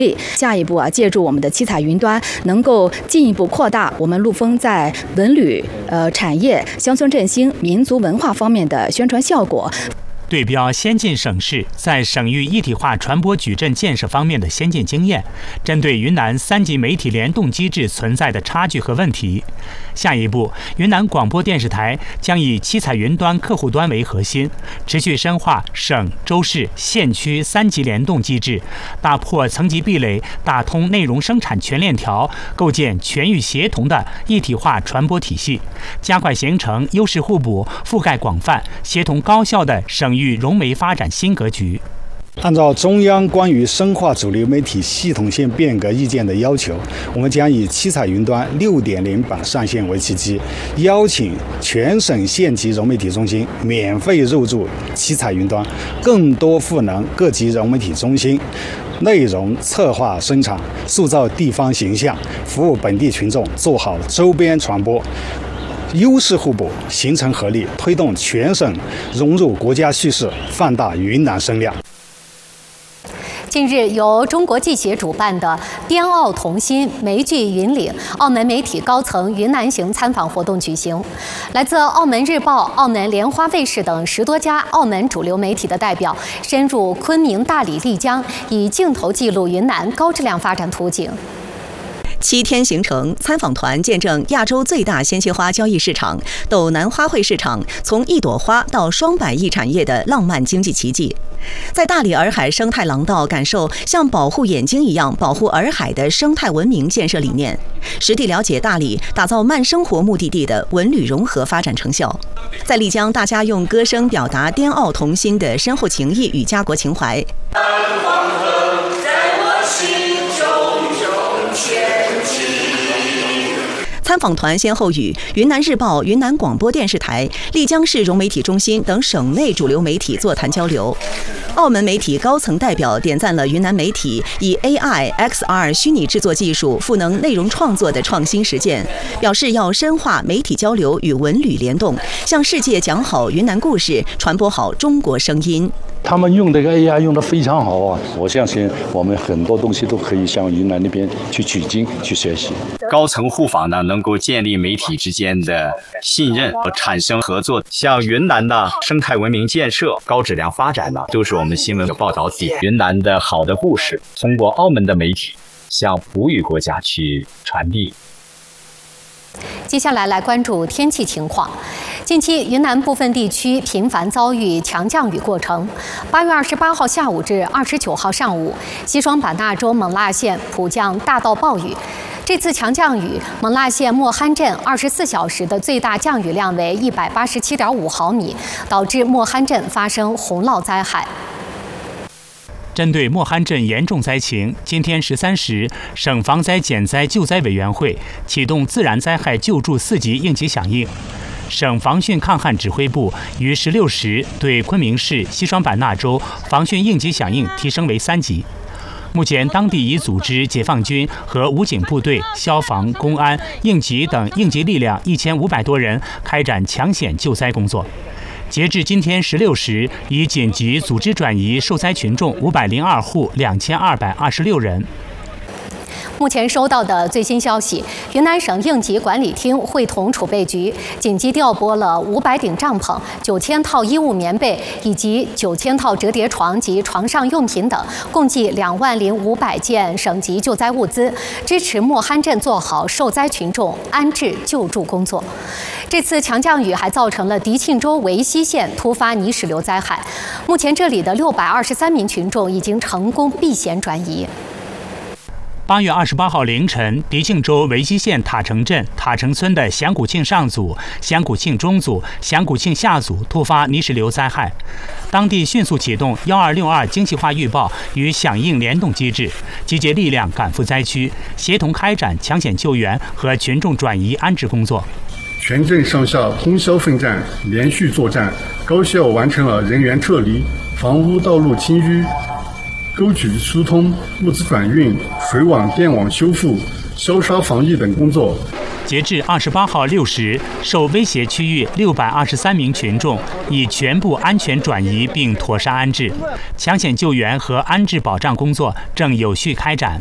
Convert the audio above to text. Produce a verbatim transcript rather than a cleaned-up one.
下一步啊，借助我们的七彩云端，能够进一步扩大我们陆丰在文旅、呃产业、乡村振兴、民族文化方面的宣传效果。 对标先进省市在省域一体化传播矩阵建设方面的先进经验，针对云南三级媒体联动机制存在的差距和问题，下一步，云南广播电视台将以七彩云端客户端为核心，持续深化省、州市、县区三级联动机制，打破层级壁垒，打通内容生产全链条，构建全域协同的一体化传播体系，加快形成优势互补、覆盖广泛、协同高效的省域与融媒发展新格局。 按照中央关于深化主流媒体系统性变革意见的要求，我们将以七彩云端 六点零 版上线为契机，邀请全省县级融媒体中心免费入驻七彩云端，更多赋能各级融媒体中心内容策划生产，塑造地方形象，服务本地群众，做好周边传播，优势互补，形成合力，推动全省融入国家叙事，放大云南声量。 近日，由中国记协主办的滇澳同心媒聚云岭澳门媒体高层云南行参访活动举行。来自澳门日报、澳门莲花卫视等十多家澳门主流媒体的代表深入昆明、大理、丽江，以镜头记录云南高质量发展图景。 七天行程，参访团见证亚洲最大鲜切花交易市场斗南花卉市场从一朵花到双百亿产业的浪漫经济奇迹，在大理洱海生态廊道感受像保护眼睛一样保护洱海的生态文明建设理念，实地了解大理打造慢生活目的地的文旅融合发展成效。在丽江，大家用歌声表达滇澳同心的深厚情谊与家国情怀。参访团先后与云南日报、云南广播电视台、丽江市融媒体中心等省内主流媒体座谈交流。澳门媒体高层代表点赞了云南媒体以 A I、X R 虚拟制作技术赋能内容创作的创新实践，表示要深化媒体交流与文旅联动，向世界讲好云南故事，传播好中国声音。 他们用这个 A I 用得非常好啊！我相信我们很多东西都可以向云南那边去取经、去学习。 高层互访呢，能够建立媒体之间的信任和产生合作。像云南的生态文明建设、高质量发展呢，都是我们新闻的报道点。云南的好的故事，通过澳门的媒体向葡语国家去传递。 接下来来关注天气情况。近期云南部分地区频繁遭遇强降雨过程。八月二十八号下午至二十九号上午，西双版纳州勐腊县普降大到暴雨。这次强降雨，勐腊县莫罕镇二十四小时的最大降雨量为一百八十七点五毫米，导致莫罕镇发生洪涝灾害。 针对莫罕镇严重灾情，今天十三时，省防灾减灾救灾委员会启动自然灾害救助四级应急响应。省防汛抗旱指挥部于十六时对昆明市、西双版纳州防汛应急响应提升为三级。目前，当地已组织解放军和武警部队、消防、公安、应急等应急力量一千五百多人开展抢险救灾工作。截至今天十六时，已紧急组织转移受灾群众五百零二户两千二百二十六人。 目前收到的最新消息，云南省应急管理厅会同储备局紧急调拨了五百顶帐篷、九千套衣物棉被以及九千套折叠床及床上用品等，共计两万零五百件省级救灾物资，支持莫罕镇做好受灾群众安置救助工作。这次强降雨还造成了迪庆州维西县突发泥石流灾害，目前这里的六百二十三名群众已经成功避险转移。 八月二十八号凌晨，迪庆州维西县塔城镇塔城村的响古庆上组、响古庆中组、响古庆下组突发泥石流灾害，当地迅速启动幺二六二精细化预报与响应联动机制，集结力量赶赴灾区，协同开展抢险救援和群众转移安置工作。 全镇上下通宵奋战，连续作战，高效完成了人员撤离、房屋道路清淤、沟渠疏通、物资转运、水网电网修复、消杀防疫等工作。 截至二十八号六时，受威胁区域六百二十三名群众已全部安全转移并妥善安置，抢险救援和安置保障工作正有序开展。